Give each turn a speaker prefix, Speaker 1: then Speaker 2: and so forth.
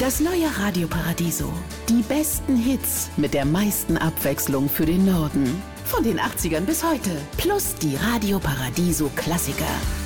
Speaker 1: Das neue Radio Paradiso. Die besten Hits mit der meisten Abwechslung für den Norden. Von den 80ern bis heute. Plus die Radio Paradiso Klassiker.